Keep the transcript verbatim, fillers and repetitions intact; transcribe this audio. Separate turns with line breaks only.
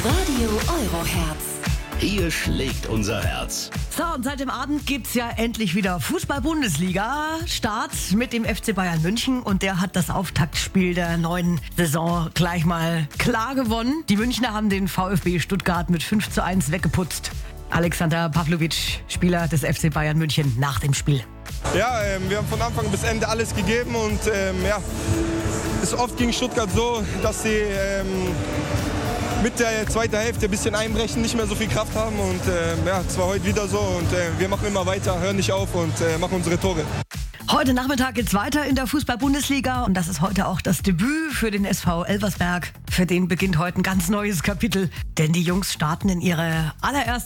Radio Euroherz.
Hier schlägt unser Herz.
So, und seit dem Abend gibt's ja endlich wieder Fußball-Bundesliga. Start mit dem F C Bayern München und der hat das Auftaktspiel der neuen Saison gleich mal klar gewonnen. Die Münchner haben den VfB Stuttgart mit fünf zu eins weggeputzt. Alexander Pavlovic, Spieler des F C Bayern München, nach dem Spiel.
Ja, ähm, wir haben von Anfang bis Ende alles gegeben und ähm, ja, ist oft gegen Stuttgart so, dass sie ähm, mit der zweiten Hälfte ein bisschen einbrechen, nicht mehr so viel Kraft haben und ähm, ja, es war heute wieder so und äh, wir machen immer weiter, hören nicht auf und äh, machen unsere Tore.
Heute Nachmittag geht's weiter in der Fußball-Bundesliga und das ist heute auch das Debüt für den S V Elversberg. Für den beginnt heute ein ganz neues Kapitel, denn die Jungs starten in ihre allererste